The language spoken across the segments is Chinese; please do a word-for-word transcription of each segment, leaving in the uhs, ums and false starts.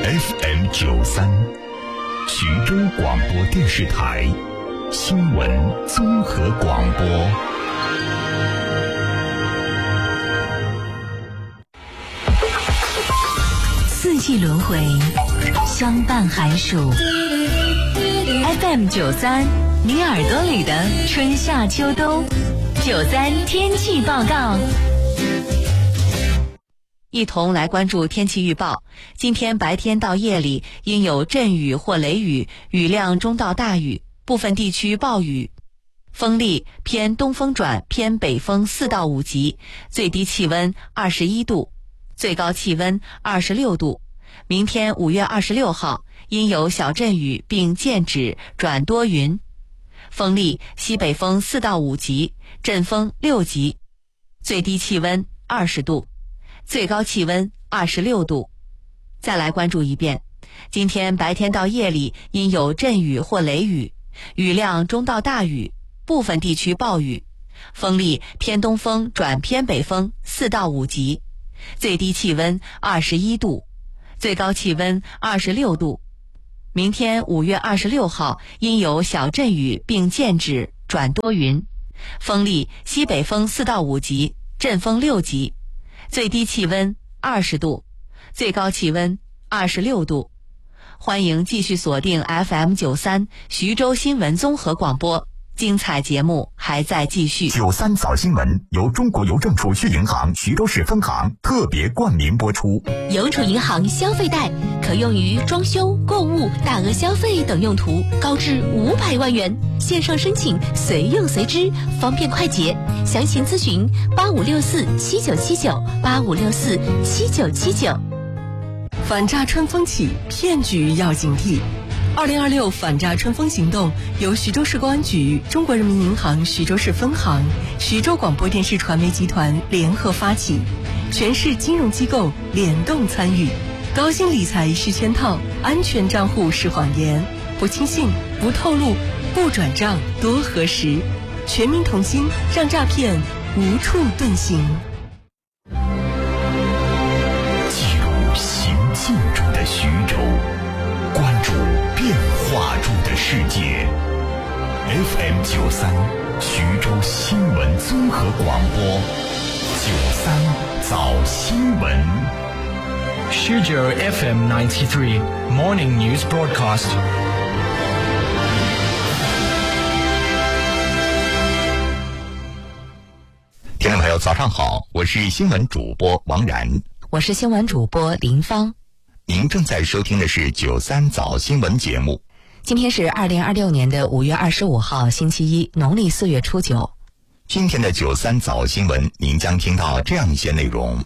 F M 九三，徐州广播电视台新闻综合广播。 四季轮回，相伴寒暑。F M 九三，你耳朵里的春夏秋冬。九三天气报告。一同来关注天气预报。今天白天到夜里阴有阵雨或雷雨，雨量中到大雨，部分地区暴雨。风力偏东风转偏北风四到五级，最低气温二十一度，最高气温二十六度。明天五月二十六号阴有小阵雨并渐止转多云，风力西北风四到五级，阵风六级，最低气温二十度，最高气温二十六度。再来关注一遍，今天白天到夜里阴有阵雨或雷雨，雨量中到大雨，部分地区暴雨，风力偏东风转偏北风四到五级，最低气温二十一度，最高气温二十六度。明天五月二十六号阴有小阵雨并渐止转多云，风力西北风四到五级，阵风六级，最低气温二十度，最高气温二十六度。欢迎继续锁定 F M 九三徐州新闻综合广播，精彩节目还在继续。 九三早新闻由中国邮政储蓄银行徐州市分行特别冠名播出。 邮储银行消费贷可用于装修、购物、大额消费等用途，高至五百万元，线上申请随用随支，方便快捷。详情咨询八五六四七九七九八五六四七九七九。 反诈春风起，骗局要警惕。二零二六反诈春风行动由徐州市公安局、中国人民银行徐州市分行、徐州广播电视传媒集团联合发起，全市金融机构联动参与。高薪理财是圈套，安全账户是谎言，不轻信，不透露，不转账，多核实。全民同心，让诈骗无处遁形。 记录行进中的徐州，关注变化中的世界。F M 九三徐州新闻综合广播，九三早新闻。 徐州 F M ninety-three Morning News Broadcast。 听众朋友，早上好，我是新闻主播王然， 我是新闻主播林芳。 您正在收听的是九三早新闻节目。 今天是二零二六年的五月二十五号，星期一，农历四月初九。 今天的九三早新闻，您将听到这样一些内容。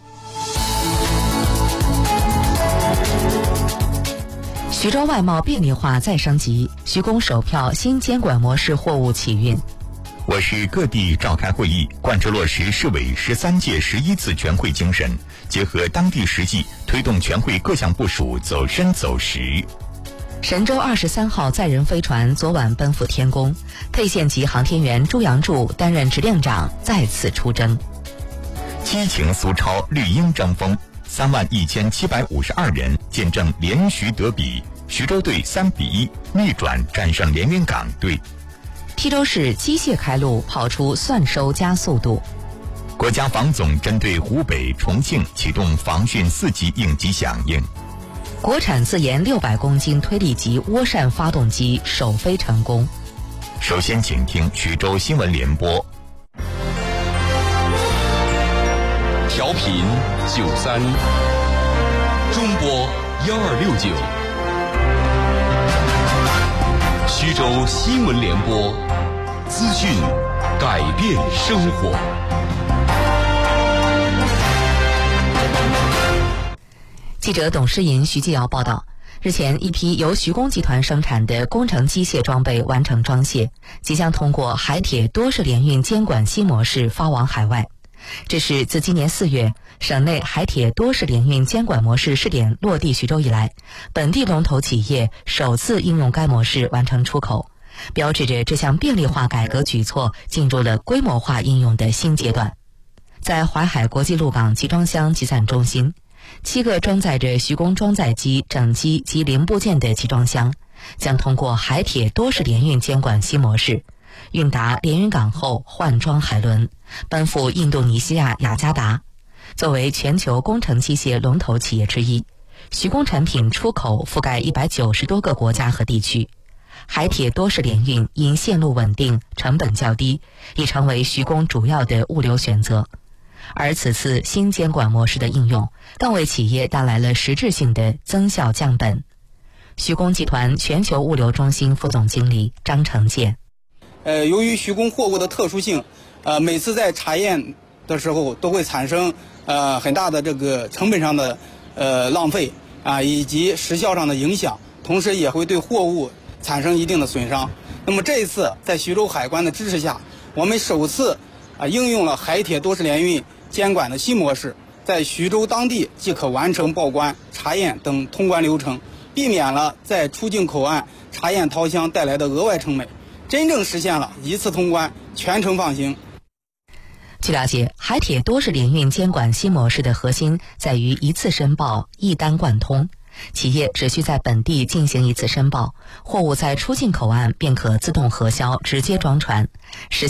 徐州外贸便利化再升级，徐工首票新监管模式货物启运。 我市各地召开会议，贯彻落实市委十三届十一次全会精神，结合当地实际，推动全会各项部署走深走实。 神舟二十三号载人飞船昨晚奔赴天宫，沛县级航天员朱杨柱担任指令长，再次出征。 激情苏超绿茵争锋，三万一千七百五十二人见证连徐德比，徐州队三比一逆转战胜连云港队。 邳州市机械开路，跑出算收加速度。 国家防总针对湖北、重庆启动防汛四级应急响应。 国产自研六百公斤推力级涡扇发动机首飞成功。 首先，请听徐州新闻联播。 调频九三，中波幺二六九，徐州新闻联播，资讯改变生活。 记者董诗银、徐继尧报道，日前，一批由徐工集团生产的工程机械装备完成装卸，即将通过海铁多式联运监管新模式发往海外。这是自今年四月省内海铁多式联运监管模式试点落地徐州以来，本地龙头企业首次应用该模式完成出口，标志着这项便利化改革举措进入了规模化应用的新阶段。在淮海国际陆港集装箱集散中心， 七个装载着徐工装载机、整机及零部件的集装箱将通过海铁多式联运监管新模式，运达连云港后换装海轮，奔赴印度尼西亚雅加达。作为全球工程机械龙头企业之一，徐工产品出口覆盖一百九十多个国家和地区。海铁多式联运因线路稳定、成本较低，已成为徐工主要的物流选择。而此次新监管模式的应用，更为企业带来了实质性的增效降本。徐工集团全球物流中心副总经理张成建： 呃，由于徐工货物的特殊性，呃，每次在查验的时候都会产生呃很大的这个成本上的呃浪费啊，以及时效上的影响，同时也会对货物产生一定的损伤。那么这一次在徐州海关的支持下，我们首次啊应用了海铁多式联运监管的新模式，在徐州当地即可完成报关、查验等通关流程，避免了在出境口岸查验掏箱带来的额外成本，真正实现了一次通关，全程放行。 据了解，海铁多式联运监管新模式的核心在于一次申报、一单贯通。企业只需在本地进行一次申报，货物在出境口岸便可自动核销，直接装船，实